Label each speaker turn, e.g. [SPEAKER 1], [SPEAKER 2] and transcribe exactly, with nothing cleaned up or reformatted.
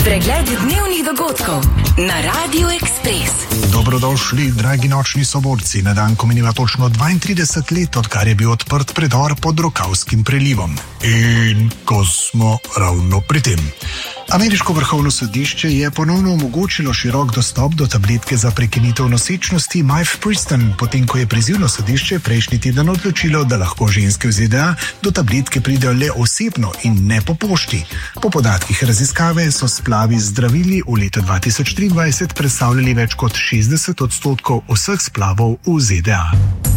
[SPEAKER 1] Pregled dnevnih dogodkov na Radiu Ekspres.
[SPEAKER 2] Dobrodošli, dragi nočni soborci, na dan, ko mineva točno dvaintrideset let, odkar je bil odprt predor pod Rokavskim prelivom. In ko smo ravno pri tem. Ameriško vrhovno sodišče je ponovno omogočilo širok dostop do tabletke za prekinitev nosečnosti Mifepriston, potem ko je prizivno sodišče prejšnji teden odločilo, da lahko ženske v Z D A do tabletke pridejo le osebno in ne po pošti. Po podatkih raziskave so splavi z zdravili v letu dva tisoč triindvajset predstavljali več kot šestdeset odstotkov vseh splavov v Z D A.